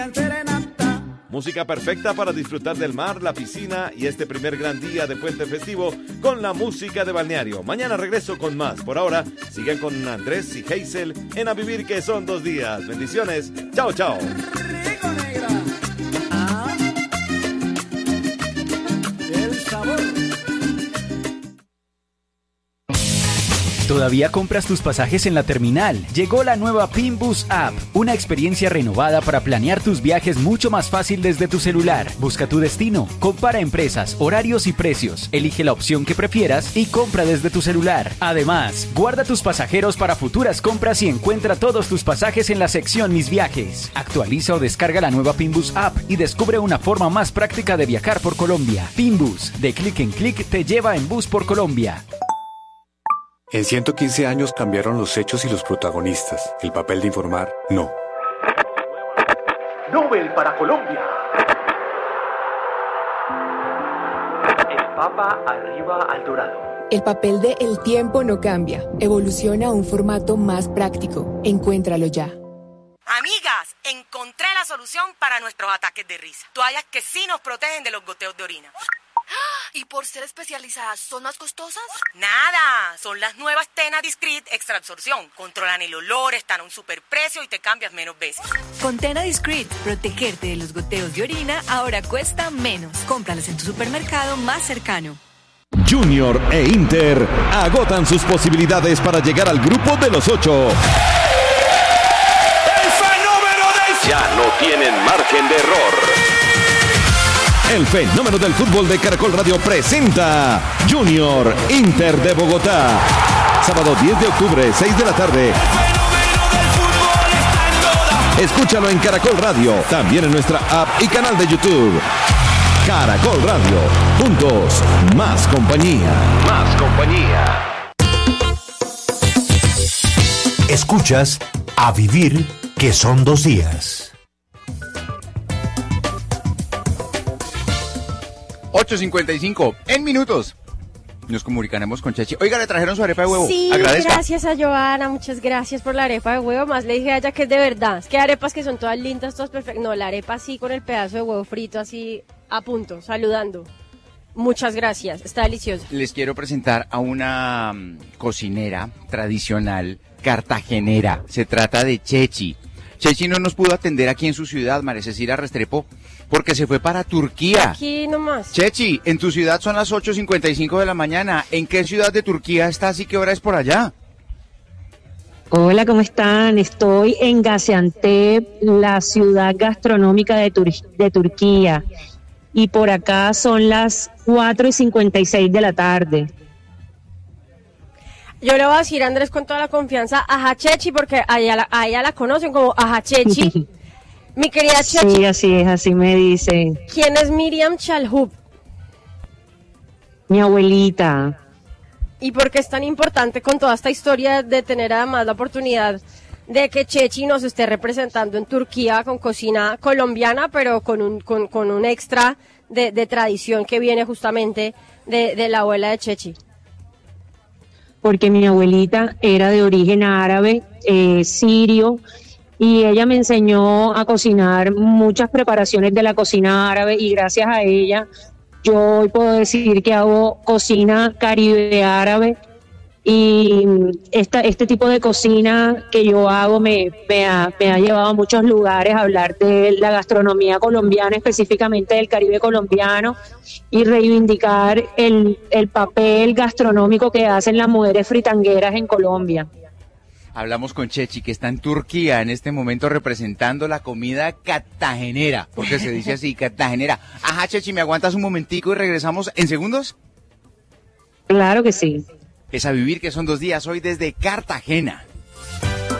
Música perfecta para disfrutar del mar, la piscina y este primer gran día de puente festivo con la música de balneario. Mañana regreso con más. Por ahora, sigan con Andrés y Hazel en A Vivir que son 2 días. Bendiciones. Chao, chao. Rico, negra. El sabor. ¿Todavía compras tus pasajes en la terminal? Llegó la nueva Pinbus App, una experiencia renovada para planear tus viajes mucho más fácil desde tu celular. Busca tu destino, compara empresas, horarios y precios, elige la opción que prefieras y compra desde tu celular. Además, guarda tus pasajeros para futuras compras y encuentra todos tus pasajes en la sección Mis Viajes. Actualiza o descarga la nueva Pinbus App y descubre una forma más práctica de viajar por Colombia. Pinbus, de clic en clic te lleva en bus por Colombia. En 115 años cambiaron los hechos y los protagonistas. El papel de informar, no. Nobel para Colombia. El Papa arriba al dorado. El papel de El Tiempo no cambia. Evoluciona a un formato más práctico. Encuéntralo ya. Amigas, encontré la solución para nuestros ataques de risa. Toallas que sí nos protegen de los goteos de orina. ¿Y por ser especializadas son más costosas? Nada, son las nuevas Tena Discreet Extra Absorción. Controlan el olor, están a un superprecio y te cambias menos veces. Con Tena Discreet, protegerte de los goteos de orina ahora cuesta menos. Cómpralas en tu supermercado más cercano. Junior e Inter agotan sus posibilidades para llegar al grupo de los 8. ¡El fenómeno del... Ya no tienen margen de error. El fenómeno del fútbol de Caracol Radio presenta Junior Inter de Bogotá. Sábado 10 de octubre, 6 de la tarde. Escúchalo en Caracol Radio, también en nuestra app y canal de YouTube. Caracol Radio, juntos, más compañía. Más compañía. Escuchas A Vivir que son 2 días. 8:55 en minutos. Nos comunicaremos con Chechi. Oiga, le trajeron su arepa de huevo. Sí, agradezca. Gracias a Joana, muchas gracias por la arepa de huevo. Más le dije a ella que es de verdad. Es que hay arepas que son todas lindas, todas perfectas. No, la arepa así con el pedazo de huevo frito así a punto, saludando. Muchas gracias, está delicioso. Les quiero presentar a una cocinera tradicional cartagenera. Se trata de Chechi. Chechi no nos pudo atender aquí en su ciudad, María Cecilia Restrepo, porque se fue para Turquía. Aquí nomás. Chechi, en tu ciudad son las 8:55 de la mañana. ¿En qué ciudad de Turquía estás y qué hora es por allá? Hola, ¿cómo están? Estoy en Gaziantep, la ciudad gastronómica de Turquía. Y por acá son las 4:56 de la tarde. Yo le voy a decir a Andrés con toda la confianza, ajá Chechi, porque a ella la conocen como ajá Chechi. Mi querida Chechi. Sí, así es, así me dicen. ¿Quién es Miriam Chalhub? Mi abuelita. ¿Y por qué es tan importante con toda esta historia de tener además la oportunidad de que Chechi nos esté representando en Turquía con cocina colombiana, pero con un extra de tradición que viene justamente de la abuela de Chechi? Porque mi abuelita era de origen árabe, sirio, y ella me enseñó a cocinar muchas preparaciones de la cocina árabe, y gracias a ella yo hoy puedo decir que hago cocina caribe árabe, y este tipo de cocina que yo hago me ha llevado a muchos lugares a hablar de la gastronomía colombiana, específicamente del Caribe colombiano, y reivindicar el papel gastronómico que hacen las mujeres fritangueras en Colombia. Hablamos con Chechi, que está en Turquía en este momento representando la comida cartagenera, porque se dice así, cartagenera. Ajá, Chechi, ¿me aguantas un momentico y regresamos en segundos? Claro que sí. Es A Vivir que son 2 días, hoy desde Cartagena.